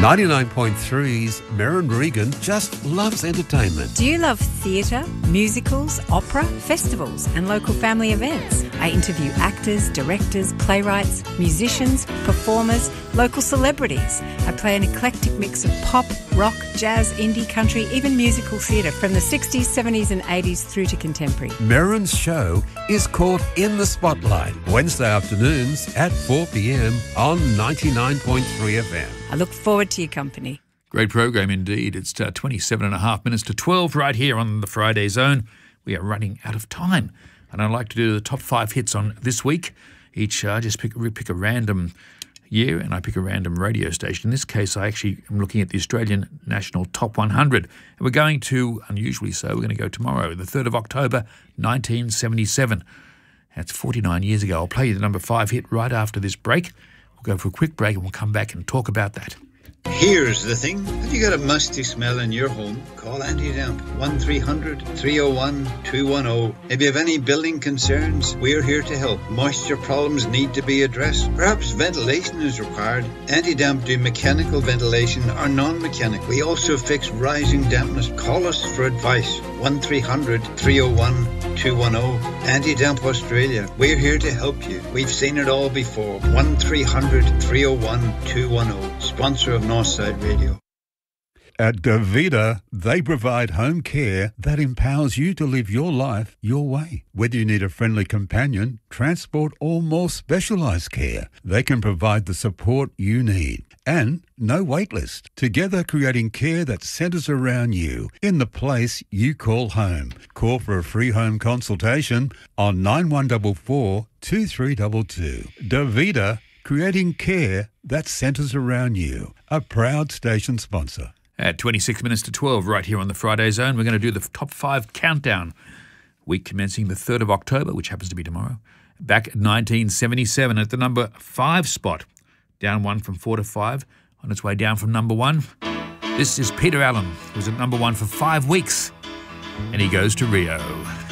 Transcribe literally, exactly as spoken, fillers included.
ninety-nine point three's Merrin Regan just loves entertainment. Do you love theatre, musicals, opera, festivals and local family events? I interview actors, directors, playwrights, musicians, performers, local celebrities. I play an eclectic mix of pop, rock, jazz, indie, country, even musical theatre from the sixties, seventies and eighties through to contemporary. Merrin's show is called In the Spotlight, Wednesday afternoons at four p.m. on ninety-nine point three F M. I look forward to your company. Great program indeed. It's uh, twenty-seven and a half minutes to twelve right here on the Friday Zone. We are running out of time. And I'd like to do the top five hits on this week. Each, uh, just pick, pick a random year and I pick a random radio station. In this case, I actually am looking at the Australian National Top one hundred. And we're going to, unusually so, we're going to go tomorrow, the third of October, nineteen seventy-seven. That's forty-nine years ago. I'll play you the number five hit right after this break. We'll go for a quick break and we'll come back and talk about that. Here's the thing. Have you got a musty smell in your home? Call Anti-Damp. one three hundred, three oh one, two one oh. If you have any building concerns, we're here to help. Moisture problems need to be addressed. Perhaps ventilation is required. Anti-Damp do mechanical ventilation or non-mechanical. We also fix rising dampness. Call us for advice. one three hundred, three oh one, two one oh. Anti-Damp Australia. We're here to help you. We've seen it all before. one three hundred, three oh one, two one oh. Sponsor of Northside Radio. At Davida, they provide home care that empowers you to live your life your way. Whether you need a friendly companion, transport or more specialised care, they can provide the support you need. And no wait list. Together creating care that centres around you in the place you call home. Call for a free home consultation on nine one four four, two three two two. Davida, creating care that centres around you. A proud station sponsor. At twenty-six minutes to twelve, right here on the Friday Zone, we're going to do the top five countdown. Week commencing the third of October, which happens to be tomorrow. Back at nineteen seventy-seven at the number five spot. Down one from four to five, on its way down from number one. This is Peter Allen, who was at number one for five weeks. And he goes to Rio.